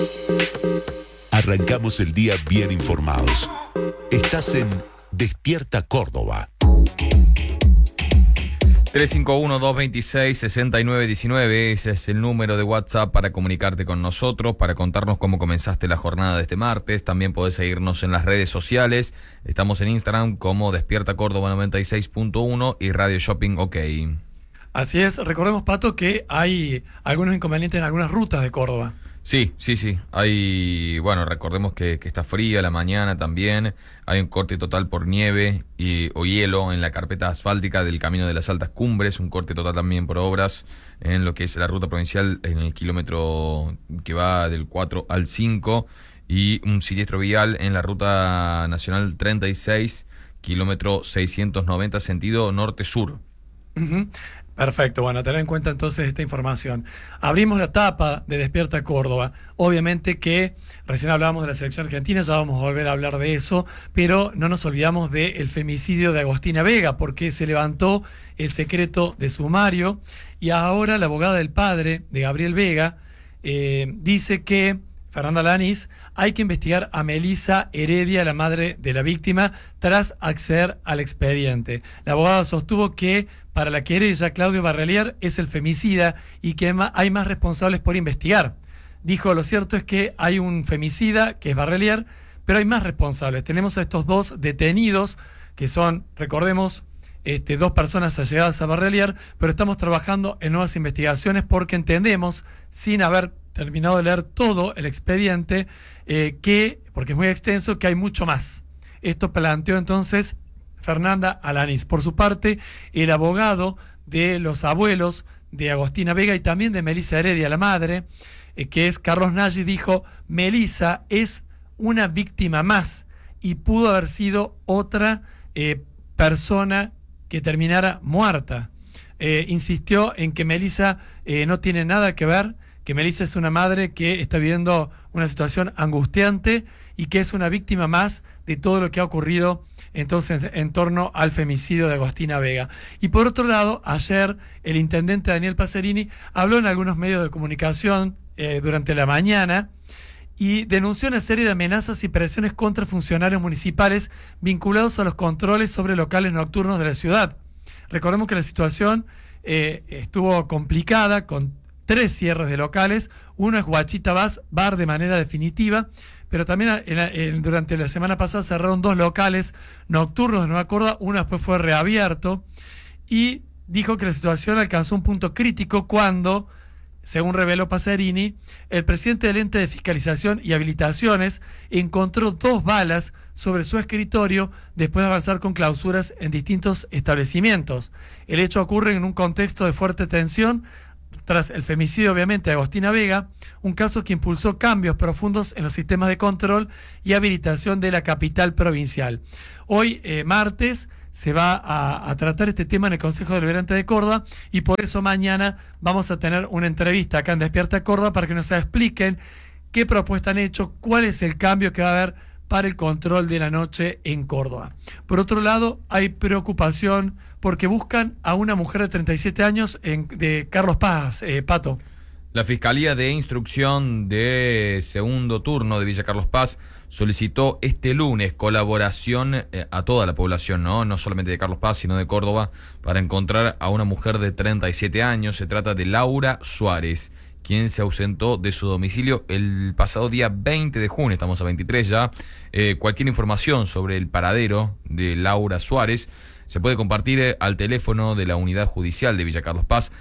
Arrancamos el día bien informados. Estás en Despierta Córdoba. 351-226-6919, ese es el número de WhatsApp para comunicarte con nosotros, para contarnos cómo comenzaste la jornada de este martes. También podés seguirnos en las redes sociales. Estamos en Instagram como Despierta Córdoba 96.1 y Radio Shopping OK. Así es, recordemos, Pato, que hay algunos inconvenientes en algunas rutas de Córdoba. Sí. Recordemos que está fría la mañana también. Hay un corte total por nieve o hielo en la carpeta asfáltica del Camino de las Altas Cumbres. Un corte total también por obras en lo que es la ruta provincial en el kilómetro que va del 4 al 5. Y un siniestro vial en la ruta nacional 36, kilómetro 690, sentido norte-sur. Uh-huh. Perfecto, bueno, tener en cuenta entonces esta información. Abrimos la tapa de Despierta Córdoba. Obviamente que recién hablábamos de la selección argentina, ya vamos a volver a hablar de eso, pero no nos olvidamos del femicidio de Agostina Vega, porque se levantó el secreto de sumario y ahora la abogada del padre de Gabriel Vega dice que Fernanda Alaniz, hay que investigar a Melissa Heredia, la madre de la víctima, tras acceder al expediente. La abogada sostuvo que para la querella Claudio Barrelier es el femicida y que hay más responsables por investigar. Dijo, lo cierto es que hay un femicida, que es Barrelier, pero hay más responsables. Tenemos a estos dos detenidos, que son, recordemos, dos personas allegadas a Barrelier, pero estamos trabajando en nuevas investigaciones porque entendemos, sin haber terminado de leer todo el expediente, porque es muy extenso, que hay mucho más. Esto planteó entonces Fernanda Alaniz. Por su parte, el abogado de los abuelos de Agostina Vega y también de Melissa Heredia, la madre, que es Carlos Nagy, dijo: Melissa es una víctima más y pudo haber sido otra persona que terminara muerta. Insistió en que Melissa no tiene nada que ver, que Melissa es una madre que está viviendo una situación angustiante y que es una víctima más de todo lo que ha ocurrido entonces en torno al femicidio de Agostina Vega. Y por otro lado, ayer el intendente Daniel Pacerini habló en algunos medios de comunicación durante la mañana y denunció una serie de amenazas y presiones contra funcionarios municipales vinculados a los controles sobre locales nocturnos de la ciudad. Recordemos que la situación estuvo complicada con 3 cierres de locales. Uno es Guachita Bar de manera definitiva, pero también durante la semana pasada cerraron 2 locales nocturnos de Nueva Córdoba, uno después fue reabierto, y dijo que la situación alcanzó un punto crítico cuando, según reveló Pacerini, el presidente del ente de fiscalización y habilitaciones encontró 2 balas sobre su escritorio después de avanzar con clausuras en distintos establecimientos. El hecho ocurre en un contexto de fuerte tensión tras el femicidio, obviamente, de Agostina Vega, un caso que impulsó cambios profundos en los sistemas de control y habilitación de la capital provincial. Hoy, martes, se va a tratar este tema en el Consejo Deliberante de Córdoba y por eso mañana vamos a tener una entrevista acá en Despierta Córdoba para que nos expliquen qué propuesta han hecho, cuál es el cambio que va a haber para el control de la noche en Córdoba. Por otro lado, hay preocupación porque buscan a una mujer de 37 años de Carlos Paz, Pato. La Fiscalía de Instrucción de Segundo Turno de Villa Carlos Paz solicitó este lunes colaboración a toda la población, no solamente de Carlos Paz, sino de Córdoba, para encontrar a una mujer de 37 años. Se trata de Laura Suárez, quien se ausentó de su domicilio el pasado día 20 de junio, estamos a 23 ya. Cualquier información sobre el paradero de Laura Suárez se puede compartir al teléfono de la Unidad Judicial de Villa Carlos Paz,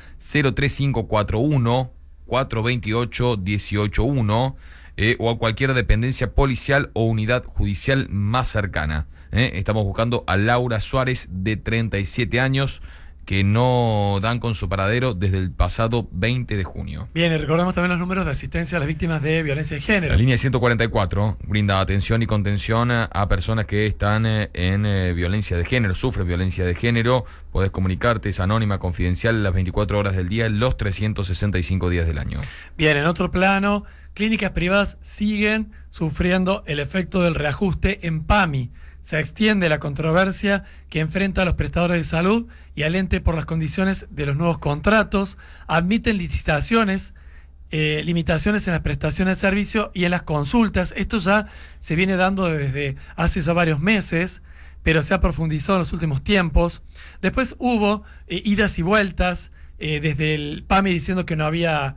03541 428 181, o a cualquier dependencia policial o unidad judicial más cercana. Estamos buscando a Laura Suárez, de 37 años, que no dan con su paradero desde el pasado 20 de junio. Bien, y recordemos también los números de asistencia a las víctimas de violencia de género. La línea 144 brinda atención y contención a personas que están en violencia de género, sufren violencia de género. Podés comunicarte, es anónima, confidencial, las 24 horas del día, los 365 días del año. Bien, en otro plano, clínicas privadas siguen sufriendo el efecto del reajuste en PAMI. Se extiende la controversia que enfrenta a los prestadores de salud y al ente por las condiciones de los nuevos contratos. Admiten licitaciones limitaciones en las prestaciones de servicio y en las consultas. Esto ya se viene dando desde hace ya varios meses, pero se ha profundizado en los últimos tiempos. Después hubo idas y vueltas, desde el PAMI diciendo que no había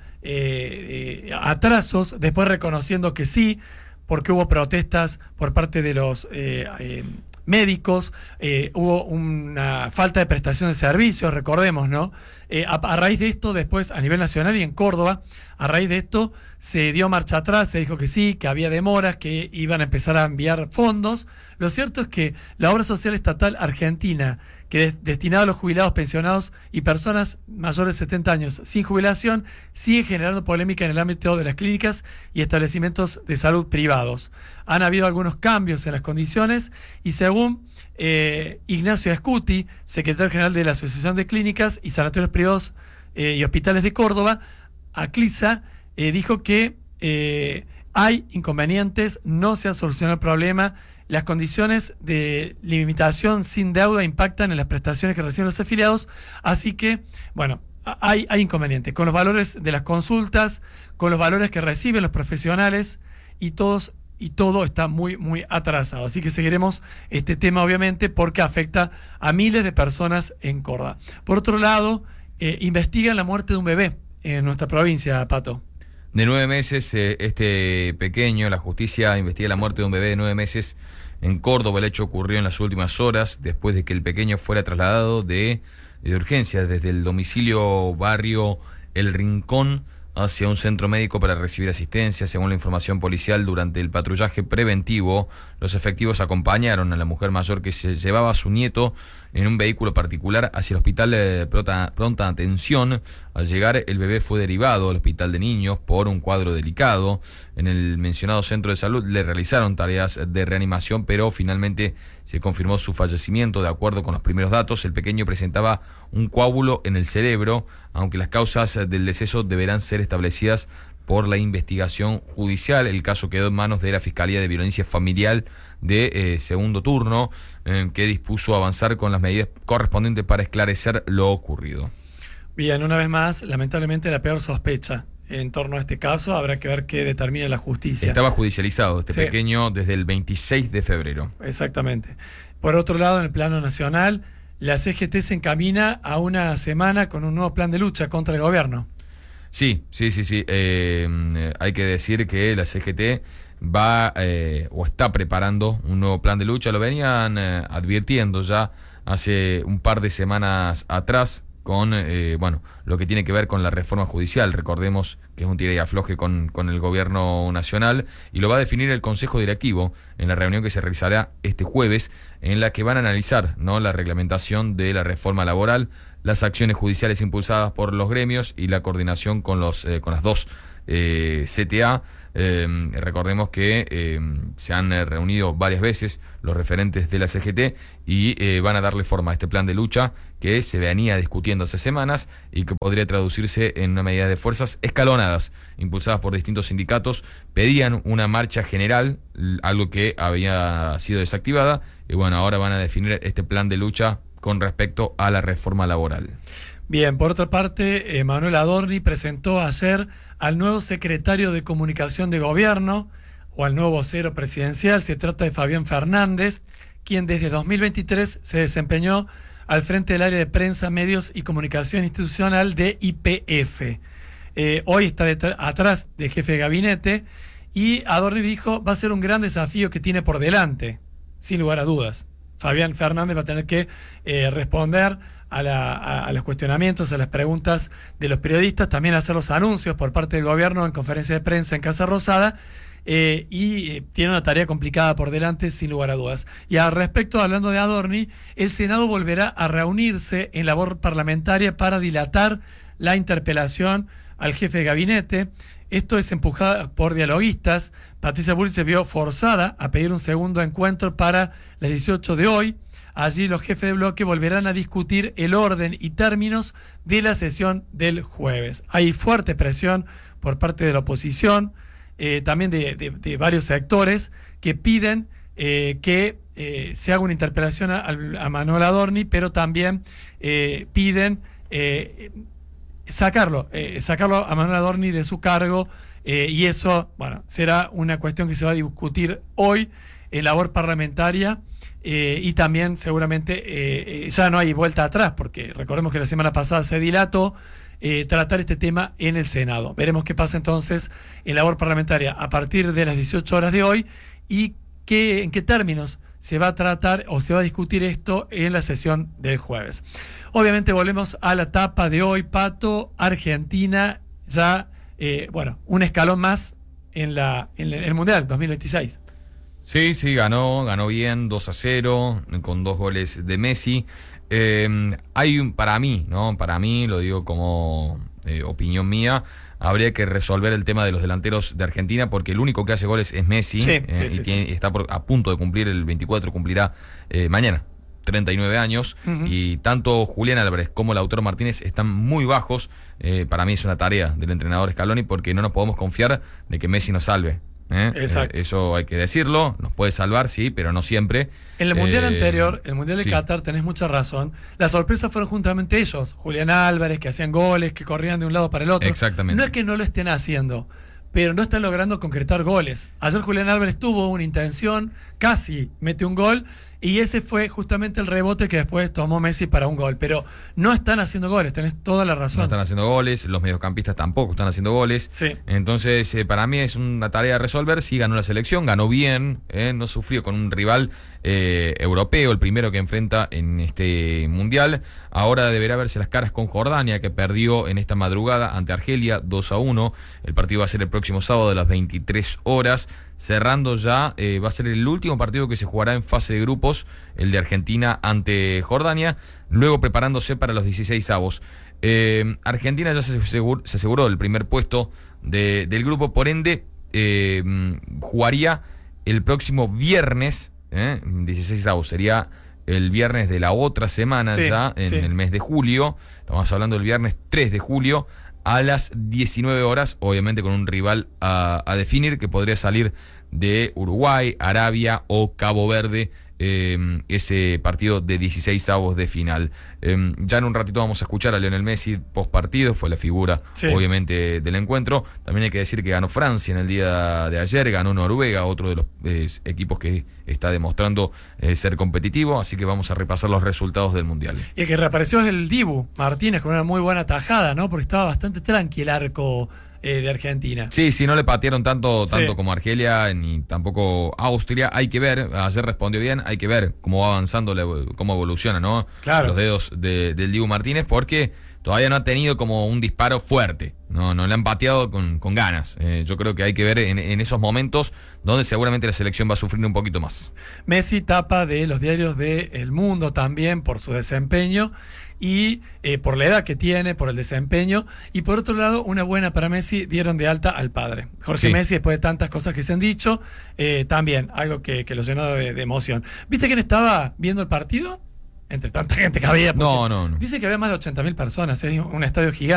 atrasos, después reconociendo que sí, porque hubo protestas por parte de los médicos, hubo una falta de prestación de servicios, recordemos, ¿no? A raíz de esto, después a nivel nacional y en Córdoba, a raíz de esto se dio marcha atrás, se dijo que sí, que había demoras, que iban a empezar a enviar fondos. Lo cierto es que la obra social estatal argentina, que es destinada a los jubilados, pensionados y personas mayores de 70 años sin jubilación, sigue generando polémica en el ámbito de las clínicas y establecimientos de salud privados. Han habido algunos cambios en las condiciones y según Ignacio Ascuti, secretario general de la Asociación de Clínicas y Sanatorios Privados y Hospitales de Córdoba, ACLISA, dijo que hay inconvenientes, no se ha solucionado el problema. Las condiciones de limitación sin deuda impactan en las prestaciones que reciben los afiliados, así que, bueno, hay inconvenientes con los valores de las consultas, con los valores que reciben los profesionales y todo está muy, muy atrasado. Así que seguiremos este tema, obviamente, porque afecta a miles de personas en Córdoba. Por otro lado, investigan la muerte de un bebé en nuestra provincia, Pato. De 9 meses, este pequeño, la justicia investiga la muerte de un bebé de 9 meses en Córdoba. El hecho ocurrió en las últimas horas, después de que el pequeño fuera trasladado de urgencias desde el domicilio barrio El Rincón hacia un centro médico para recibir asistencia. Según la información policial, durante el patrullaje preventivo, los efectivos acompañaron a la mujer mayor que se llevaba a su nieto en un vehículo particular hacia el hospital de pronta atención. Al llegar, el bebé fue derivado al hospital de niños por un cuadro delicado. En el mencionado centro de salud le realizaron tareas de reanimación, pero finalmente se confirmó su fallecimiento. De acuerdo con los primeros datos, el pequeño presentaba un coágulo en el cerebro, aunque las causas del deceso deberán ser establecidas por la investigación judicial. El caso quedó en manos de la Fiscalía de Violencia Familiar de segundo turno, que dispuso avanzar con las medidas correspondientes para esclarecer lo ocurrido. Bien, una vez más, lamentablemente la peor sospecha en torno a este caso. Habrá que ver qué determina la justicia. Estaba judicializado este pequeño desde el 26 de febrero. Exactamente. Por otro lado, en el plano nacional, la CGT se encamina a una semana con un nuevo plan de lucha contra el gobierno. Sí. Hay que decir que la CGT va o está preparando un nuevo plan de lucha. Lo venían advirtiendo ya hace un par de semanas atrás con lo que tiene que ver con la reforma judicial. Recordemos que es un tira y afloje con el gobierno nacional, y lo va a definir el Consejo Directivo en la reunión que se realizará este jueves, en la que van a analizar, ¿no?, la reglamentación de la reforma laboral, las acciones judiciales impulsadas por los gremios y la coordinación con las dos CTA. Recordemos que se han reunido varias veces los referentes de la CGT y van a darle forma a este plan de lucha que se venía discutiendo hace semanas y que podría traducirse en una medida de fuerzas escalonadas, impulsadas por distintos sindicatos. Pedían una marcha general, algo que había sido desactivada, y bueno, ahora van a definir este plan de lucha con respecto a la reforma laboral. Bien, por otra parte, Manuel Adorni presentó ayer al nuevo secretario de Comunicación de Gobierno, o al nuevo vocero presidencial. Se trata de Fabián Fernández, quien desde 2023 se desempeñó al frente del área de prensa, medios y comunicación institucional de YPF. Hoy está atrás del jefe de gabinete, y Adorni dijo va a ser un gran desafío que tiene por delante, sin lugar a dudas. Fabián Fernández va a tener que responder a los cuestionamientos, a las preguntas de los periodistas, también hacer los anuncios por parte del gobierno en conferencia de prensa en Casa Rosada, y tiene una tarea complicada por delante, sin lugar a dudas. Y al respecto, hablando de Adorni, el Senado volverá a reunirse en labor parlamentaria para dilatar la interpelación al jefe de gabinete. Esto es empujado por dialoguistas. Patricia Bullrich se vio forzada a pedir un segundo encuentro para las 18 de hoy. Allí los jefes de bloque volverán a discutir el orden y términos de la sesión del jueves. Hay fuerte presión por parte de la oposición, también de varios sectores, que piden que se haga una interpelación a Manuel Adorni, pero también piden sacarlo a Manuel Adorni de su cargo, y eso, bueno, será una cuestión que se va a discutir hoy en labor parlamentaria, y también seguramente ya no hay vuelta atrás, porque recordemos que la semana pasada se dilató tratar este tema en el Senado. Veremos qué pasa entonces en labor parlamentaria a partir de las 18 horas de hoy y en qué términos se va a tratar o se va a discutir esto en la sesión del jueves. Obviamente volvemos a la etapa de hoy, Pato. Argentina ya, un escalón más en el Mundial 2026. Sí, ganó bien, 2-0, con 2 goles de Messi. Para mí, lo digo como opinión mía, habría que resolver el tema de los delanteros de Argentina, porque el único que hace goles es Messi, está a punto de cumplir, el 24 cumplirá mañana, 39 años, y tanto Julián Álvarez como Lautaro Martínez están muy bajos. Para mí es una tarea del entrenador Scaloni, porque no nos podemos confiar de que Messi nos salve. Eso hay que decirlo, nos puede salvar, sí, pero no siempre. En el Mundial anterior, el Mundial de Qatar, tenés mucha razón. La sorpresa fueron justamente ellos, Julián Álvarez, que hacían goles, que corrían de un lado para el otro. Exactamente. No es que no lo estén haciendo, pero no están logrando concretar goles. Ayer Julián Álvarez tuvo una intención, casi mete un gol, y ese fue justamente el rebote que después tomó Messi para un gol. Pero no están haciendo goles, tenés toda la razón. No están haciendo goles, los mediocampistas tampoco están haciendo goles. Sí. Entonces, para mí es una tarea a resolver. Sí, ganó la selección, ganó bien, no sufrió con un rival europeo, el primero que enfrenta en este Mundial. Ahora deberá verse las caras con Jordania, que perdió en esta madrugada ante Argelia 2-1. El partido va a ser el próximo sábado a las 23 horas. Cerrando ya, va a ser el último partido que se jugará en fase de grupos, el de Argentina ante Jordania, luego preparándose para los 16avos. Argentina ya se aseguró el primer puesto del grupo, por ende jugaría el próximo viernes, 16avos, sería el viernes de la otra semana, en el mes de julio. Estamos hablando del viernes 3 de julio a las 19 horas, obviamente con un rival a definir, que podría salir de Uruguay, Arabia o Cabo Verde, ese partido de 16avos de final. Ya en un ratito vamos a escuchar a Lionel Messi post partido, fue la figura obviamente del encuentro. También hay que decir que ganó Francia en el día de ayer, ganó Noruega, otro de los equipos que está demostrando ser competitivo, así que vamos a repasar los resultados del Mundial. Y el que reapareció es el Dibu Martínez con una muy buena tajada, ¿no? Porque estaba bastante tranqui el arco de Argentina. Sí, no le patearon tanto como Argelia ni tampoco Austria. Hay que ver, ayer respondió bien, hay que ver cómo va avanzando, cómo evoluciona, ¿no? Claro. Los dedos del Dibu Martínez, porque todavía no ha tenido como un disparo fuerte, no le han pateado con ganas. Yo creo que hay que ver en esos momentos donde seguramente la selección va a sufrir un poquito más. Messi, tapa de los diarios del mundo también por su desempeño y por la edad que tiene, por el desempeño, y por otro lado, una buena para Messi, dieron de alta al padre. Jorge Messi, después de tantas cosas que se han dicho, también algo que lo llenó de emoción. ¿Viste quién estaba viendo el partido? Entre tanta gente que había. No. Dice que había más de 80.000 personas, es un estadio gigante.